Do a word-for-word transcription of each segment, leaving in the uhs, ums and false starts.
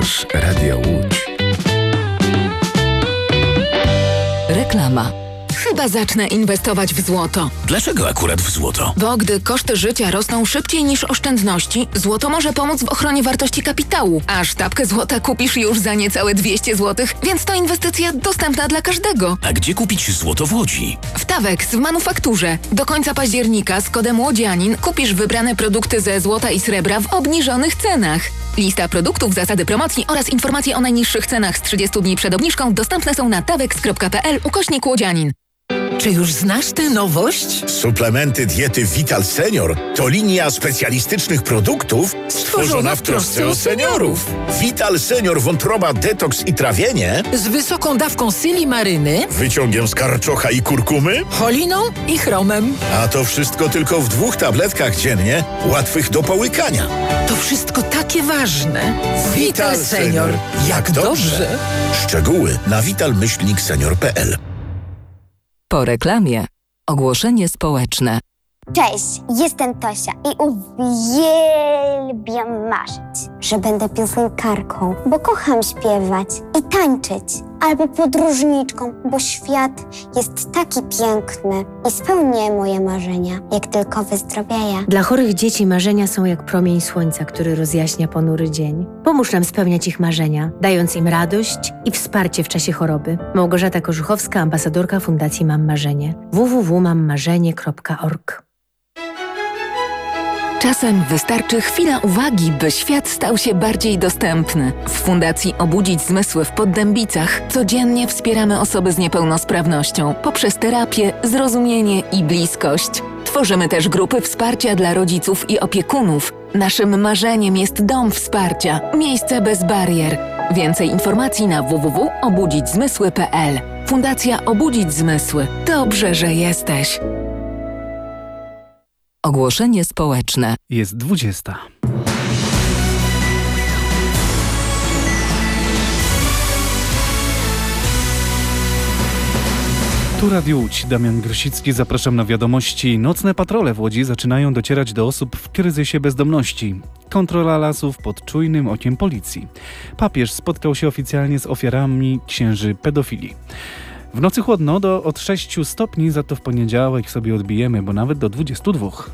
Słuchasz Radio Łódź. Reklama. Chyba zacznę inwestować w złoto. Dlaczego akurat w złoto? Bo gdy koszty życia rosną szybciej niż oszczędności, złoto może pomóc w ochronie wartości kapitału. A sztabkę złota kupisz już za niecałe dwieście złotych, więc to inwestycja dostępna dla każdego. A gdzie kupić złoto w Łodzi? W Tawex w manufakturze. Do końca października z kodem Łodzianin kupisz wybrane produkty ze złota i srebra w obniżonych cenach. Lista produktów, zasady promocji oraz informacje o najniższych cenach z trzydziestu dni przed obniżką dostępne są na tawex kropka p l ukośnik łodzianin. Czy już znasz tę nowość? Suplementy diety Vital Senior to linia specjalistycznych produktów stworzona w trosce o seniorów. Vital Senior wątroba, detoks i trawienie Z wysoką dawką silimaryny, wyciągiem z karczocha i kurkumy, choliną i chromem. a to wszystko tylko w dwóch tabletkach dziennie, łatwych do połykania. To wszystko takie ważne. Vital Senior. Jak dobrze. Szczegóły na vital myślnik senior kropka p l. Po reklamie. Ogłoszenie społeczne. Cześć, jestem Tosia i uwielbiam marzyć, że będę piosenkarką, bo kocham śpiewać i tańczyć, albo podróżniczką, bo świat jest taki piękny i spełnię moje marzenia, jak tylko wyzdrowieję. Dla chorych dzieci marzenia są jak promień słońca, który rozjaśnia ponury dzień. Pomóż nam spełniać ich marzenia, dając im radość i wsparcie w czasie choroby. Małgorzata Korzuchowska, ambasadorka Fundacji Mam Marzenie. w w w kropka mam marzenie kropka org. Czasem wystarczy chwila uwagi, by świat stał się bardziej dostępny. W Fundacji Obudzić Zmysły w Poddębicach codziennie wspieramy osoby z niepełnosprawnością poprzez terapię, zrozumienie i bliskość. Tworzymy też grupy wsparcia dla rodziców i opiekunów. Naszym marzeniem jest dom wsparcia, miejsce bez barier. Więcej informacji na w w w kropka obudzić zmysły kropka p l. Fundacja Obudzić Zmysły. Dobrze, że jesteś. Ogłoszenie społeczne. Jest dwudziesta. Tu Radio Łódź, Damian Grosicki, zapraszam na wiadomości. Nocne patrole w Łodzi zaczynają docierać do osób w kryzysie bezdomności. Kontrola lasów pod czujnym okiem policji. Papież spotkał się oficjalnie z ofiarami księży pedofilii. W nocy chłodno do od sześciu stopni, za to w poniedziałek sobie odbijemy, bo nawet do dwudziestu dwóch.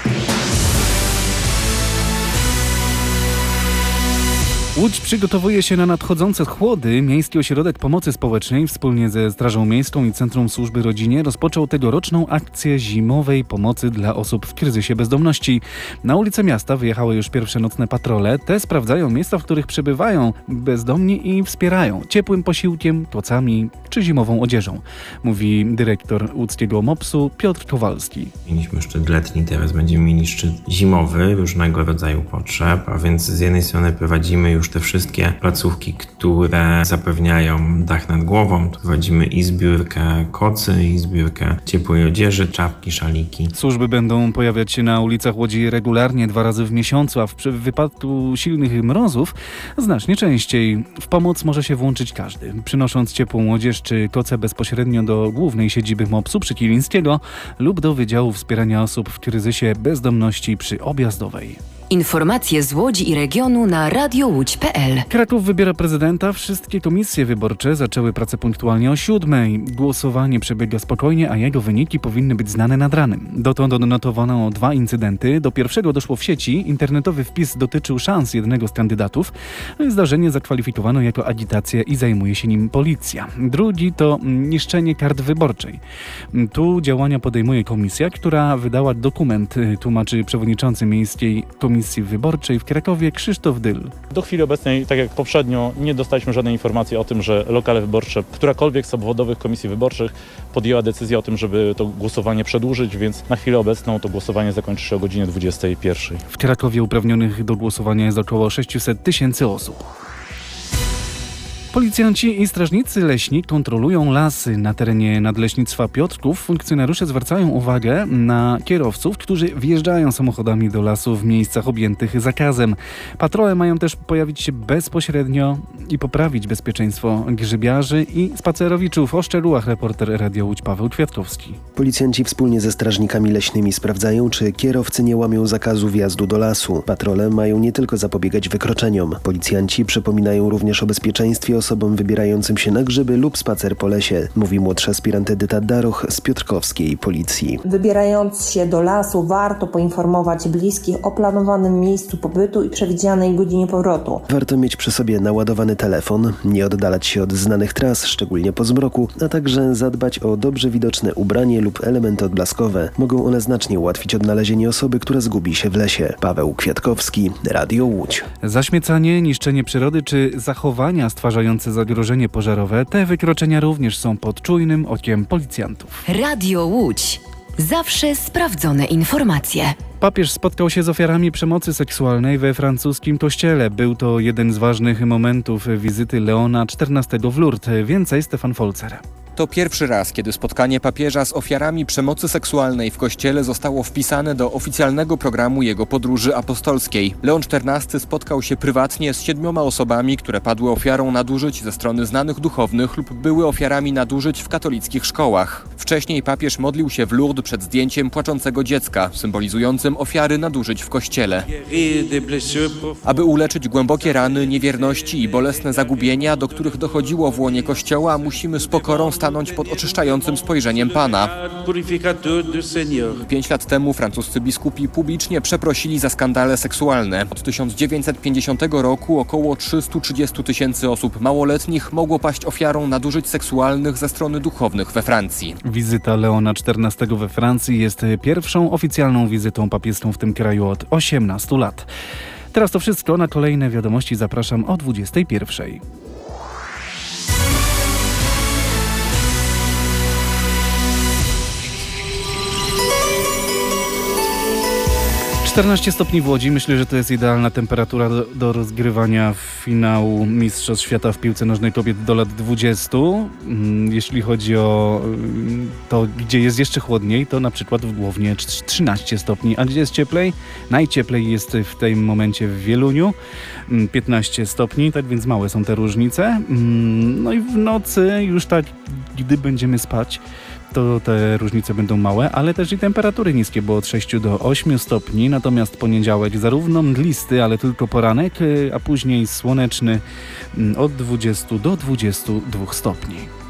Łódź przygotowuje się na nadchodzące chłody. Miejski Ośrodek Pomocy Społecznej wspólnie ze Strażą Miejską i Centrum Służby Rodzinie rozpoczął tegoroczną akcję zimowej pomocy dla osób w kryzysie bezdomności. Na ulice miasta wyjechały już pierwsze nocne patrole. Te sprawdzają miejsca, w których przebywają bezdomni i wspierają ciepłym posiłkiem, kocami czy zimową odzieżą, mówi dyrektor łódzkiego mopsu Piotr Kowalski. Mieliśmy szczyt letni, teraz będziemy mieli szczyt zimowy różnego rodzaju potrzeb, a więc z jednej strony prowadzimy już te wszystkie placówki, które zapewniają dach nad głową. Prowadzimy i zbiórkę kocy, i zbiórkę ciepłej odzieży, czapki, szaliki. Służby będą pojawiać się na ulicach Łodzi regularnie dwa razy w miesiącu, a w wypadku silnych mrozów znacznie częściej. W pomoc może się włączyć każdy, przynosząc ciepłą odzież czy koce bezpośrednio do głównej siedziby mopsu przy Kilińskiego lub do Wydziału Wspierania Osób w Kryzysie Bezdomności przy Objazdowej. Informacje z Łodzi i regionu na radio łódź kropka p l. Kraków wybiera prezydenta. Wszystkie komisje wyborcze zaczęły pracę punktualnie o siódmej. Głosowanie przebiega spokojnie, a jego wyniki powinny być znane nad ranem. Dotąd odnotowano dwa incydenty. Do pierwszego doszło w sieci. Internetowy wpis dotyczył szans jednego z kandydatów. Zdarzenie zakwalifikowano jako agitacja i zajmuje się nim policja. Drugi to niszczenie kart wyborczej. Tu działania podejmuje komisja, która wydała dokument, tłumaczy przewodniczący Miejskiej Komisji Komisji Wyborczej w Krakowie Krzysztof Dyl. Do chwili obecnej, tak jak poprzednio, nie dostaliśmy żadnej informacji o tym, że lokale wyborcze, którakolwiek z obwodowych komisji wyborczych podjęła decyzję o tym, żeby to głosowanie przedłużyć, więc na chwilę obecną to głosowanie zakończy się o godzinie dwudziestej pierwszej. W Krakowie uprawnionych do głosowania jest około sześćset tysięcy osób. Policjanci i strażnicy leśni kontrolują lasy. Na terenie Nadleśnictwa Piotrków funkcjonariusze zwracają uwagę na kierowców, którzy wjeżdżają samochodami do lasu w miejscach objętych zakazem. Patrole mają też pojawić się bezpośrednio i poprawić bezpieczeństwo grzybiarzy i spacerowiczów. O szczegółach reporter Radio Łódź Paweł Kwiatkowski. Policjanci wspólnie ze strażnikami leśnymi sprawdzają, czy kierowcy nie łamią zakazu wjazdu do lasu. Patrole mają nie tylko zapobiegać wykroczeniom. Policjanci przypominają również o bezpieczeństwie osobom wybierającym się na grzyby lub spacer po lesie, mówi młodsza aspirant Edyta Daroch z piotrkowskiej policji. Wybierając się do lasu, warto poinformować bliskich o planowanym miejscu pobytu i przewidzianej godzinie powrotu. Warto mieć przy sobie naładowany telefon, nie oddalać się od znanych tras, szczególnie po zmroku, a także zadbać o dobrze widoczne ubranie lub elementy odblaskowe. Mogą one znacznie ułatwić odnalezienie osoby, która zgubi się w lesie. Paweł Kwiatkowski, Radio Łódź. Zaśmiecanie, niszczenie przyrody czy zachowania stwarzające zagrożenie pożarowe, te wykroczenia również są pod czujnym okiem policjantów. Radio Łódź. Zawsze sprawdzone informacje. Papież spotkał się z ofiarami przemocy seksualnej we francuskim kościele. Był to jeden z ważnych momentów wizyty Leona czternastego w Lourdes. Więcej Stefan Folzer. To pierwszy raz, kiedy spotkanie papieża z ofiarami przemocy seksualnej w kościele zostało wpisane do oficjalnego programu jego podróży apostolskiej. Leon czternasty spotkał się prywatnie z siedmioma osobami, które padły ofiarą nadużyć ze strony znanych duchownych lub były ofiarami nadużyć w katolickich szkołach. Wcześniej papież modlił się w Lourdes przed zdjęciem płaczącego dziecka, symbolizującym ofiary nadużyć w kościele. Aby uleczyć głębokie rany, niewierności i bolesne zagubienia, do których dochodziło w łonie kościoła, musimy z pokorą stanąć pod oczyszczającym spojrzeniem Pana. Pięć lat temu francuscy biskupi publicznie przeprosili za skandale seksualne. Od tysiąc dziewięćset pięćdziesiątego roku około trzysta trzydzieści tysięcy osób małoletnich mogło paść ofiarą nadużyć seksualnych ze strony duchownych we Francji. Wizyta Leona czternastego we Francji jest pierwszą oficjalną wizytą papieską w tym kraju od osiemnastu lat. Teraz to wszystko. Na kolejne wiadomości zapraszam o dwudziestej pierwszej. czternaście stopni w Łodzi. Myślę, że to jest idealna temperatura do, do rozgrywania finału Mistrzostw Świata w piłce nożnej kobiet do lat dwudziestu. Jeśli chodzi o to, gdzie jest jeszcze chłodniej, to na przykład w Głownie trzynaście stopni. A gdzie jest cieplej? Najcieplej jest w tym momencie w Wieluniu. piętnaście stopni, tak więc małe są te różnice. No i w nocy już tak, gdy będziemy spać, to te różnice będą małe, ale też i temperatury niskie, bo od sześciu do ośmiu stopni, natomiast poniedziałek zarówno mglisty, ale tylko poranek, a później słoneczny od dwudziestu do dwudziestu dwóch stopni.